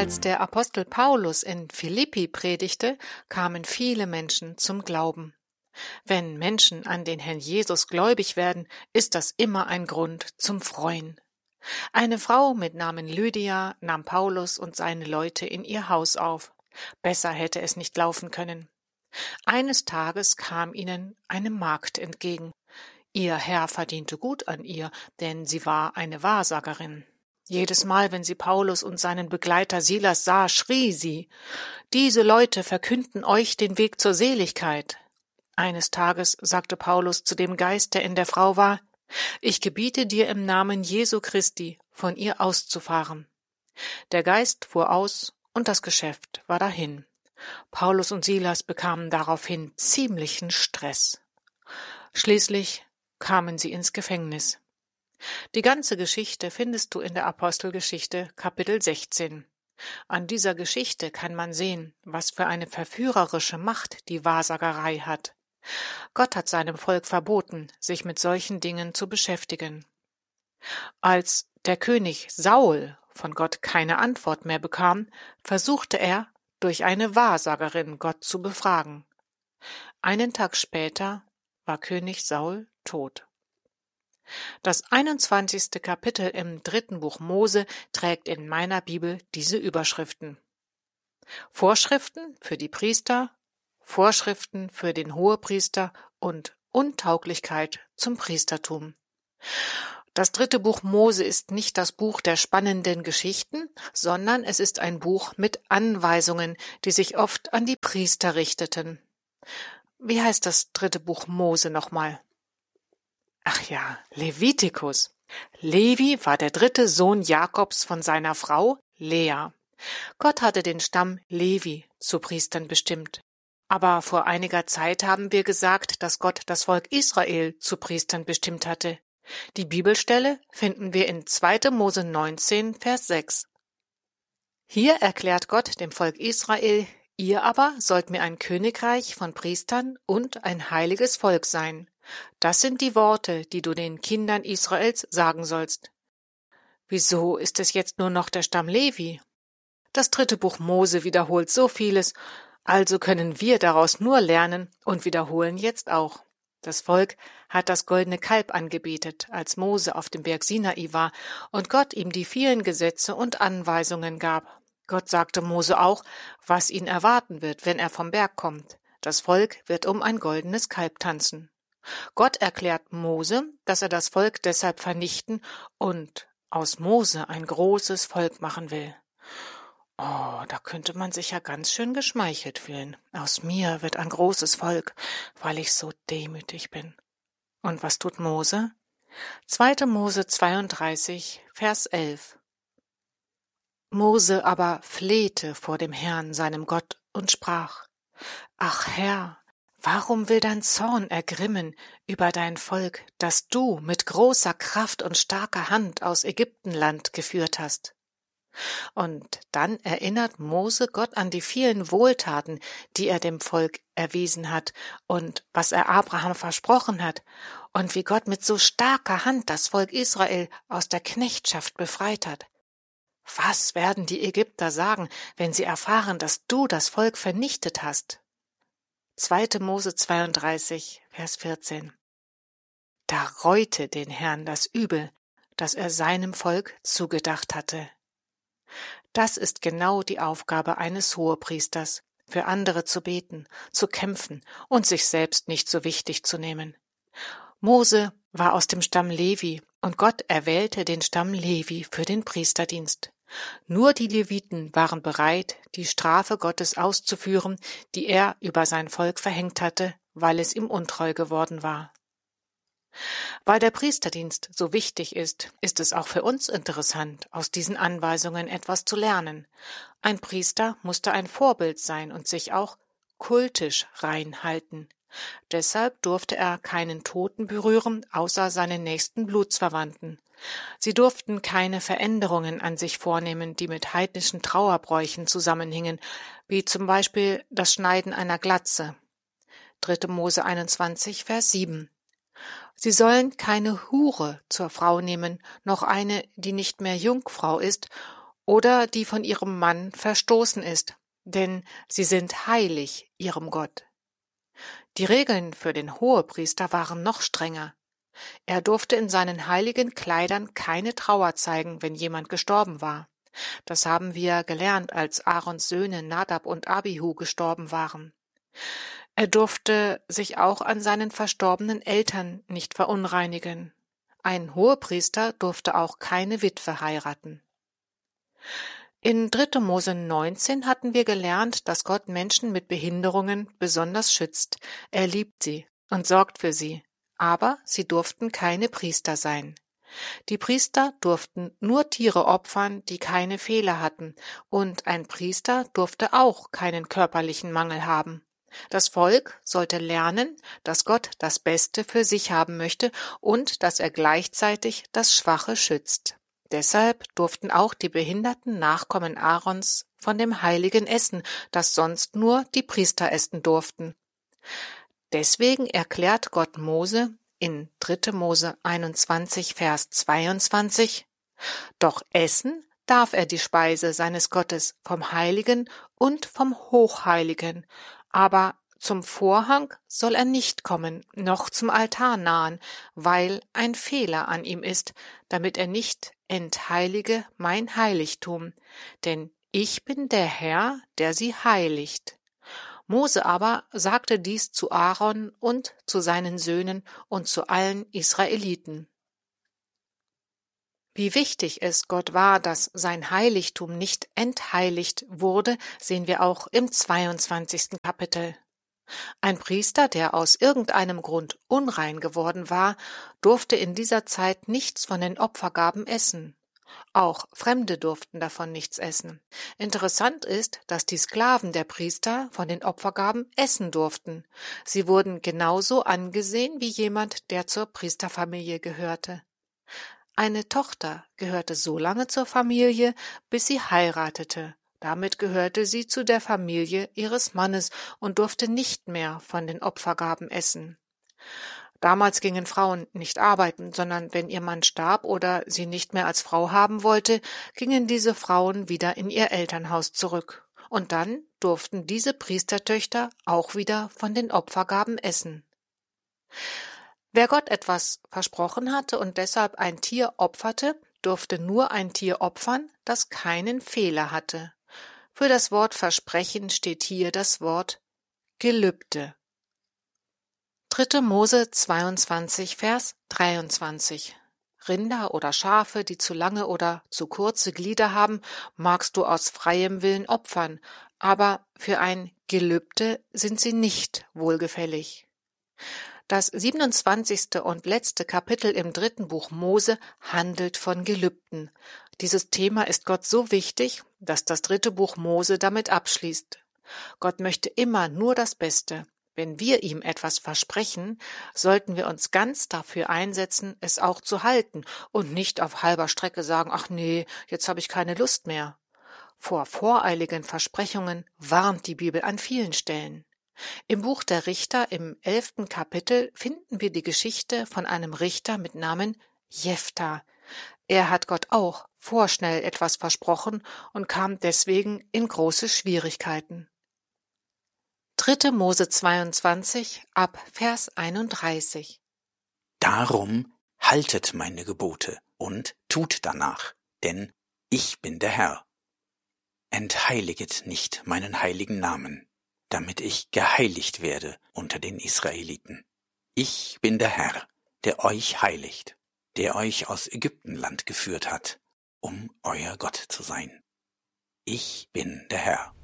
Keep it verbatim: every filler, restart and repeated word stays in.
Als der Apostel Paulus in Philippi predigte, kamen viele Menschen zum Glauben. Wenn Menschen an den Herrn Jesus gläubig werden, ist das immer ein Grund zum Freuen. Eine Frau mit Namen Lydia nahm Paulus und seine Leute in ihr Haus auf. Besser hätte es nicht laufen können. Eines Tages kam ihnen eine Magd entgegen. Ihr Herr verdiente gut an ihr, denn sie war eine Wahrsagerin. Jedes Mal, wenn sie Paulus und seinen Begleiter Silas sah, schrie sie: »Diese Leute verkünden euch den Weg zur Seligkeit.« Eines Tages sagte Paulus zu dem Geist, der in der Frau war: »Ich gebiete dir im Namen Jesu Christi, von ihr auszufahren.« Der Geist fuhr aus und das Geschäft war dahin. Paulus und Silas bekamen daraufhin ziemlichen Stress. Schließlich kamen sie ins Gefängnis. Die ganze Geschichte findest du in der Apostelgeschichte Kapitel sechzehn. An dieser Geschichte kann man sehen, was für eine verführerische Macht die Wahrsagerei hat. Gott hat seinem Volk verboten, sich mit solchen Dingen zu beschäftigen. Als der König Saul von Gott keine Antwort mehr bekam, versuchte er, durch eine Wahrsagerin Gott zu befragen. Einen Tag später war König Saul tot. Das einundzwanzigste Kapitel im dritten Buch Mose trägt in meiner Bibel diese Überschriften: Vorschriften für die Priester, Vorschriften für den Hohepriester und Untauglichkeit zum Priestertum. Das dritte Buch Mose ist nicht das Buch der spannenden Geschichten, sondern es ist ein Buch mit Anweisungen, die sich oft an die Priester richteten. Wie heißt das dritte Buch Mose nochmal? Ach ja, Levitikus. Levi war der dritte Sohn Jakobs von seiner Frau Lea. Gott hatte den Stamm Levi zu Priestern bestimmt. Aber vor einiger Zeit haben wir gesagt, dass Gott das Volk Israel zu Priestern bestimmt hatte. Die Bibelstelle finden wir in zweiter Mose neunzehn, Vers sechs. Hier erklärt Gott dem Volk Israel: Ihr aber sollt mir ein Königreich von Priestern und ein heiliges Volk sein. Das sind die Worte, die du den Kindern Israels sagen sollst. Wieso ist es jetzt nur noch der Stamm Levi? Das dritte Buch Mose wiederholt so vieles, also können wir daraus nur lernen und wiederholen jetzt auch. Das Volk hat das goldene Kalb angebetet, als Mose auf dem Berg Sinai war und Gott ihm die vielen Gesetze und Anweisungen gab. Gott sagte Mose auch, was ihn erwarten wird, wenn er vom Berg kommt. Das Volk wird um ein goldenes Kalb tanzen. Gott erklärt Mose, dass er das Volk deshalb vernichten und aus Mose ein großes Volk machen will. Oh, da könnte man sich ja ganz schön geschmeichelt fühlen. Aus mir wird ein großes Volk, weil ich so demütig bin. Und was tut Mose? zweiter Mose zweiunddreißig, Vers elf. Mose aber flehte vor dem Herrn, seinem Gott, und sprach: Ach Herr, warum will dein Zorn ergrimmen über dein Volk, das du mit großer Kraft und starker Hand aus Ägyptenland geführt hast? Und dann erinnert Mose Gott an die vielen Wohltaten, die er dem Volk erwiesen hat und was er Abraham versprochen hat und wie Gott mit so starker Hand das Volk Israel aus der Knechtschaft befreit hat. Was werden die Ägypter sagen, wenn sie erfahren, dass du das Volk vernichtet hast? zweiter Mose zweiunddreißig, Vers vierzehn. Da reute den Herrn das Übel, das er seinem Volk zugedacht hatte. Das ist genau die Aufgabe eines Hohepriesters, für andere zu beten, zu kämpfen und sich selbst nicht so wichtig zu nehmen. Mose war aus dem Stamm Levi und Gott erwählte den Stamm Levi für den Priesterdienst. Nur die Leviten waren bereit, die Strafe Gottes auszuführen, die er über sein Volk verhängt hatte, weil es ihm untreu geworden war. Weil der Priesterdienst so wichtig ist, ist es auch für uns interessant, aus diesen Anweisungen etwas zu lernen. Ein Priester musste ein Vorbild sein und sich auch kultisch rein halten. Deshalb durfte er keinen Toten berühren, außer seinen nächsten Blutsverwandten. Sie durften keine Veränderungen an sich vornehmen, die mit heidnischen Trauerbräuchen zusammenhingen, wie zum Beispiel das Schneiden einer Glatze. dritter Mose einundzwanzig, Vers sieben. Sie sollen keine Hure zur Frau nehmen, noch eine, die nicht mehr Jungfrau ist, oder die von ihrem Mann verstoßen ist, denn sie sind heilig ihrem Gott. Die Regeln für den Hohepriester waren noch strenger. Er durfte in seinen heiligen Kleidern keine Trauer zeigen, wenn jemand gestorben war. Das haben wir gelernt, als Aarons Söhne Nadab und Abihu gestorben waren. Er durfte sich auch an seinen verstorbenen Eltern nicht verunreinigen. Ein Hohepriester durfte auch keine Witwe heiraten. In dritte Mose neunzehn hatten wir gelernt, dass Gott Menschen mit Behinderungen besonders schützt. Er liebt sie und sorgt für sie, aber sie durften keine Priester sein. Die Priester durften nur Tiere opfern, die keine Fehler hatten, und ein Priester durfte auch keinen körperlichen Mangel haben. Das Volk sollte lernen, dass Gott das Beste für sich haben möchte und dass er gleichzeitig das Schwache schützt. Deshalb durften auch die behinderten Nachkommen Aarons von dem Heiligen essen, das sonst nur die Priester essen durften. Deswegen erklärt Gott Mose in dritte Mose einundzwanzig, Vers zweiundzwanzig: Doch essen darf er die Speise seines Gottes vom Heiligen und vom Hochheiligen, aber zum Vorhang soll er nicht kommen, noch zum Altar nahen, weil ein Fehler an ihm ist, damit er nicht entheilige mein Heiligtum, denn ich bin der Herr, der sie heiligt. Mose aber sagte dies zu Aaron und zu seinen Söhnen und zu allen Israeliten. Wie wichtig es Gott war, dass sein Heiligtum nicht entheiligt wurde, sehen wir auch im zweiundzwanzigsten Kapitel. Ein Priester, der aus irgendeinem Grund unrein geworden war, durfte in dieser Zeit nichts von den Opfergaben essen. Auch Fremde durften davon nichts essen. Interessant ist, dass die Sklaven der Priester von den Opfergaben essen durften. Sie wurden genauso angesehen wie jemand, der zur Priesterfamilie gehörte. Eine Tochter gehörte so lange zur Familie, bis sie heiratete. Damit gehörte sie zu der Familie ihres Mannes und durfte nicht mehr von den Opfergaben essen. Damals gingen Frauen nicht arbeiten, sondern wenn ihr Mann starb oder sie nicht mehr als Frau haben wollte, gingen diese Frauen wieder in ihr Elternhaus zurück. Und dann durften diese Priestertöchter auch wieder von den Opfergaben essen. Wer Gott etwas versprochen hatte und deshalb ein Tier opferte, durfte nur ein Tier opfern, das keinen Fehler hatte. Für das Wort Versprechen steht hier das Wort Gelübde. dritte Mose zweiundzwanzig, Vers dreiundzwanzig. Rinder oder Schafe, die zu lange oder zu kurze Glieder haben, magst du aus freiem Willen opfern, aber für ein Gelübde sind sie nicht wohlgefällig. Das siebenundzwanzigste und letzte Kapitel im dritten Buch Mose handelt von Gelübden. Dieses Thema ist Gott so wichtig, dass das dritte Buch Mose damit abschließt. Gott möchte immer nur das Beste. Wenn wir ihm etwas versprechen, sollten wir uns ganz dafür einsetzen, es auch zu halten und nicht auf halber Strecke sagen, ach nee, jetzt habe ich keine Lust mehr. Vor voreiligen Versprechungen warnt die Bibel an vielen Stellen. Im Buch der Richter im elften Kapitel finden wir die Geschichte von einem Richter mit Namen Jephthah. Er hat Gott auch vorschnell etwas versprochen und kam deswegen in große Schwierigkeiten. dritte Mose zweiundzwanzig ab Vers einunddreißig. Darum haltet meine Gebote und tut danach, denn ich bin der Herr. Entheiliget nicht meinen heiligen Namen, damit ich geheiligt werde unter den Israeliten. Ich bin der Herr, der euch heiligt, der euch aus Ägyptenland geführt hat, um euer Gott zu sein. Ich bin der Herr.